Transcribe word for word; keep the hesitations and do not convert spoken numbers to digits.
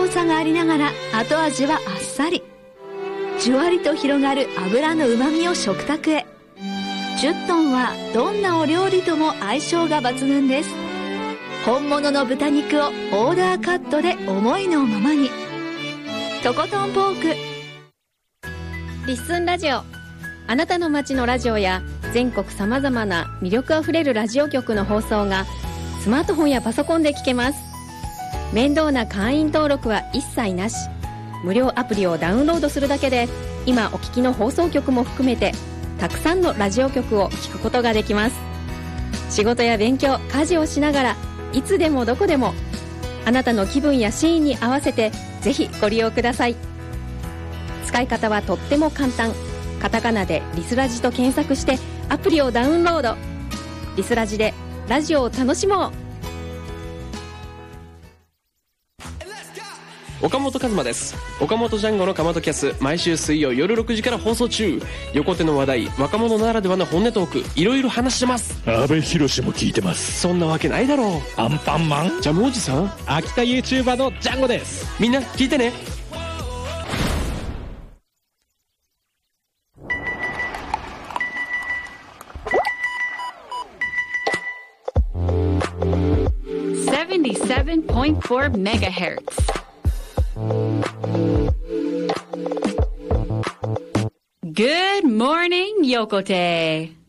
動さがありながら後味はあっさり。じゅわりと広がる油のうまみを食卓へ。じゅっトンはどんなお料理とも相性が抜群です。本物の豚肉をオーダーカットで思いのままに。とことんポーク。 リッスンラジオ。あなたの街のラジオや全国さまざまな魅力あふれるラジオ局の放送がスマートフォンやパソコンで聞けます。面倒な会員登録は一切なし。無料アプリをダウンロードするだけで今お聞きの放送局も含めてたくさんのラジオ局を聞くことができます。仕事や勉強、家事をしながらいつでもどこでもあなたの気分やシーンに合わせてぜひご利用ください。使い方はとっても簡単。カタカナでリスラジと検索してアプリをダウンロード。リスラジでラジオを楽しもう。 岡本和真です。岡本ジャンゴのかまどキャス、毎週水曜夜ろくじから放送中。横手の話題、若者ならではの本音トーク、いろいろ話してます。 阿部寛も聞いてます。 そんなわけないだろう。 アンパンマンジャムおじさん、 秋田 YouTuber のジャンゴです。 みんな聞いてね。 seventy-seven point four megahertz. Good morning, Yokote.